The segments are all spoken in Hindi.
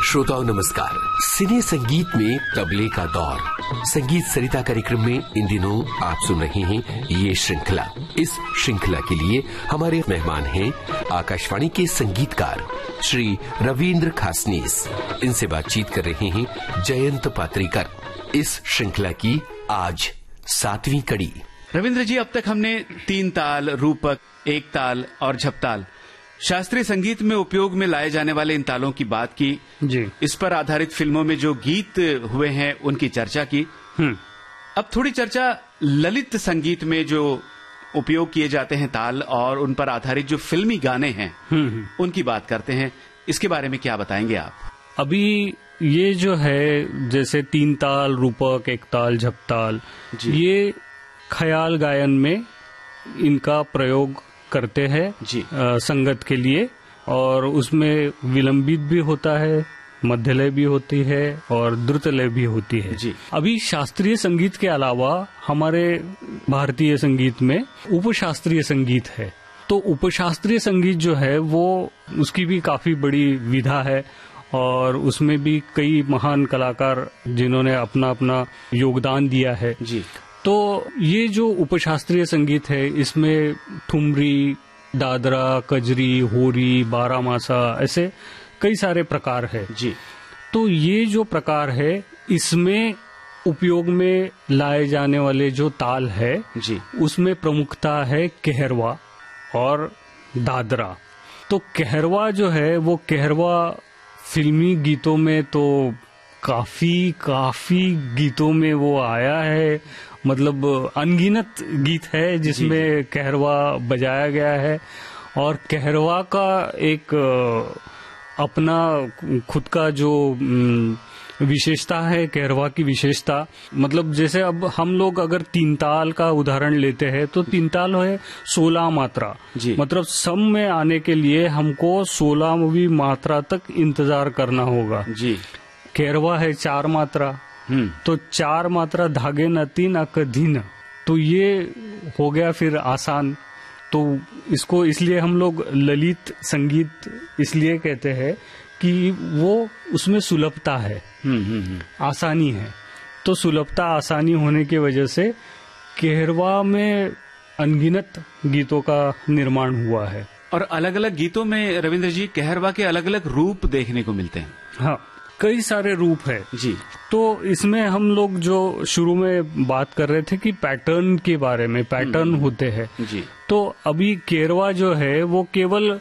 श्रोताओं नमस्कार। सिने संगीत में तबले का दौर, संगीत सरिता कार्यक्रम में इन दिनों आप सुन रहे हैं ये श्रृंखला। इस श्रृंखला के लिए हमारे मेहमान हैं आकाशवाणी के संगीतकार श्री रविंद्र खासनीस। इनसे बातचीत कर रहे हैं जयंत पात्रीकर। इस श्रृंखला की आज 7वीं कड़ी। रविंद्र जी, अब तक हमने 3 ताल, रूपक, एक ताल और झपताल, शास्त्रीय संगीत में उपयोग में लाए जाने वाले इन तालों की बात की जी। इस पर आधारित फिल्मों में जो गीत हुए हैं उनकी चर्चा की। अब थोड़ी चर्चा ललित संगीत में जो उपयोग किए जाते हैं ताल और उन पर आधारित जो फिल्मी गाने हैं उनकी बात करते हैं। इसके बारे में क्या बताएंगे आप? अभी ये जो है जैसे 3 ताल, रूपक, एक ताल, झपताल, ये ख्याल गायन में इनका प्रयोग करते हैं जी। संगत के लिए, और उसमें विलंबित भी होता है, मध्यलय भी होती है और द्रुतलय भी होती है जी। अभी शास्त्रीय संगीत के अलावा हमारे भारतीय संगीत में उपशास्त्रीय संगीत है। तो उपशास्त्रीय संगीत जो है वो उसकी भी काफी बड़ी विधा है और उसमें भी कई महान कलाकार जिन्होंने अपना अपना योगदान दिया है जी। तो ये जो उपशास्त्रीय संगीत है इसमें ठुमरी, दादरा, कजरी, होरी, बारामासा, ऐसे कई सारे प्रकार है जी। तो ये जो प्रकार है इसमें उपयोग में लाए जाने वाले जो ताल है जी, उसमें प्रमुखता है कहरवा और दादरा। तो कहरवा जो है वो कहरवा फिल्मी गीतों में तो काफी गीतों में वो आया है, मतलब अनगिनत गीत है जिसमें कहरवा बजाया गया है। और कहरवा का एक अपना खुद का जो विशेषता है, कहरवा की विशेषता, मतलब जैसे अब हम लोग अगर 3 ताल का उदाहरण लेते हैं तो 3 ताल है 16 मात्रा, मतलब सम में आने के लिए हमको 16वीं मात्रा तक इंतजार करना होगा जी। कहरवा है 4 मात्रा, तो 4 मात्रा धागे न 3 अकधीन, तो ये हो गया फिर आसान। तो इसको इसलिए हम लोग ललित संगीत इसलिए कहते हैं कि वो उसमें सुलभता है, आसानी है। तो सुलभता, आसानी होने की वजह से कहरवा में अनगिनत गीतों का निर्माण हुआ है। और अलग अलग गीतों में रविंद्र जी कहरवा के अलग अलग रूप देखने को मिलते हैं। हाँ, कई सारे रूप है जी। तो इसमें हम लोग जो शुरू में बात कर रहे थे कि पैटर्न के बारे में, पैटर्न होते हैं जी। तो अभी कहरवा जो है वो केवल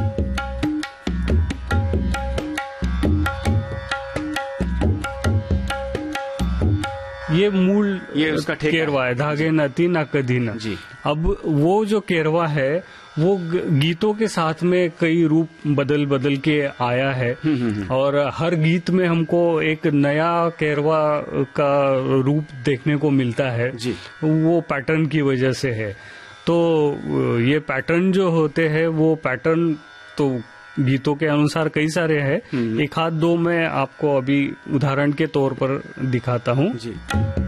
ये मूल उसका कहरवा है, धागे न 3 अकधीन जी। अब वो जो कहरवा है वो गीतों के साथ में कई रूप बदल के आया है और हर गीत में हमको एक नया कहरवा का रूप देखने को मिलता है जी। वो पैटर्न की वजह से है। तो ये पैटर्न जो होते हैं वो पैटर्न तो गीतों के अनुसार कई सारे हैं। 1 आध 2 मैं आपको अभी उदाहरण के तौर पर दिखाता हूँ जी।